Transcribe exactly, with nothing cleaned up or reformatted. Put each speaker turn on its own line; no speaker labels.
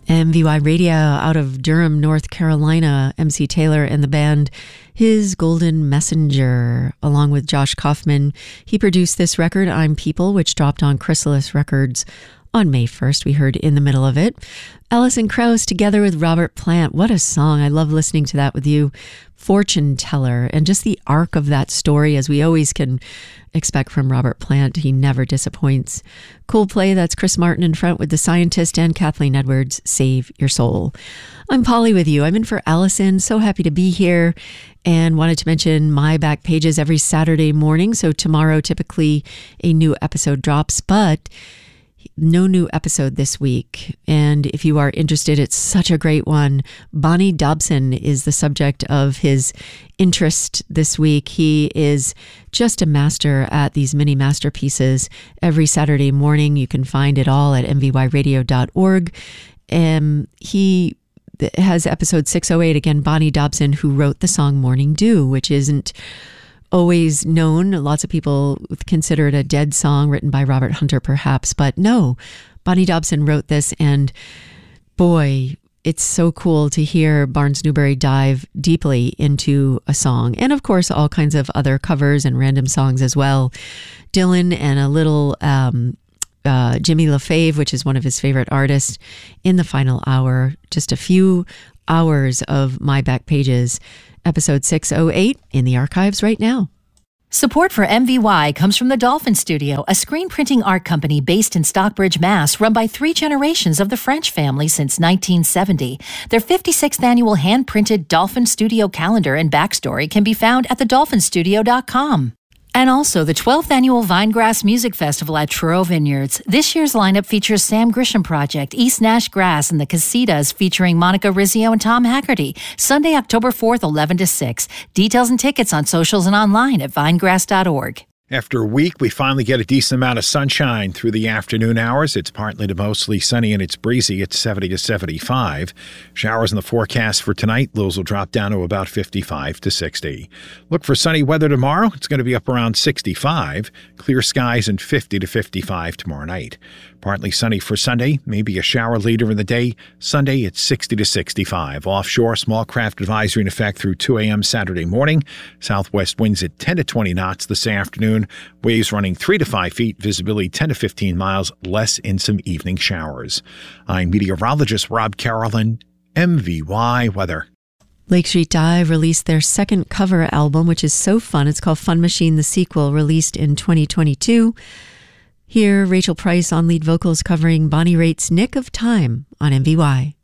M V Y Radio out of Durham, North Carolina, M C Taylor and the band His Golden Messenger, along with Josh Kaufman. He produced this record, I'm People, which dropped on Chrysalis Records on May first. We heard In the Middle of It. Alison Krauss together with Robert Plant. What a song. I love listening to that with you. Fortune Teller, and just the arc of that story, as we always can expect from Robert Plant. He never disappoints. Coldplay, that's Chris Martin in front with The Scientist, and Kathleen Edwards, Save Your Soul. I'm Polly with you. I'm in for Allison. So happy to be here, and wanted to mention my back pages every Saturday morning. So tomorrow, typically a new episode drops, but no new episode this week. And if you are interested, it's such a great one. Bonnie Dobson is the subject of his interest this week. He is just a master at these mini masterpieces. Every Saturday morning, you can find it all at m v y radio dot org. And he has episode six oh eight, again, Bonnie Dobson, who wrote the song Morning Dew, which isn't always known. Lots of people consider it a dead song written by Robert Hunter, perhaps, but no, Bonnie Dobson wrote this, and boy, it's so cool to hear Barnes Newberry dive deeply into a song. And of course, all kinds of other covers and random songs as well. Dylan and a little um, uh, Jimmy LaFave, which is one of his favorite artists, in the final hour. Just a few hours of my back pages. Episode six oh eight in the archives right now.
Support for M V Y comes from the Dolphin Studio, a screen printing art company based in Stockbridge, Mass, run by three generations of the French family since nineteen seventy. Their fifty-sixth annual hand-printed Dolphin Studio calendar and backstory can be found at the dolphin studio dot com. And also the twelfth Annual Vinegrass Music Festival at Truro Vineyards. This year's lineup features Sam Grisham Project, East Nash Grass, and the Casitas featuring Monica Rizzio and Tom Haggerty. Sunday, October fourth, eleven to six. Details and tickets on socials and online at vinegrass dot org.
After a week, we finally get a decent amount of sunshine through the afternoon hours. It's partly to mostly sunny and it's breezy at seventy to seventy-five. Showers in the forecast for tonight. Lows will drop down to about fifty-five to sixty. Look for sunny weather tomorrow. It's going to be up around sixty-five. Clear skies and fifty to fifty-five tomorrow night. Partly sunny for Sunday, maybe a shower later in the day. Sunday, it's sixty to sixty-five. Offshore, small craft advisory in effect through two a.m. Saturday morning. Southwest winds at ten to twenty knots this afternoon. Waves running three to five feet. Visibility ten to fifteen miles. Less in some evening showers. I'm meteorologist Rob Carolyn, M V Y Weather.
Lake Street Dive released their second cover album, which is so fun. It's called Fun Machine, the sequel, released in twenty twenty-two. Here, Rachel Price on lead vocals covering Bonnie Raitt's Nick of Time on M V Y.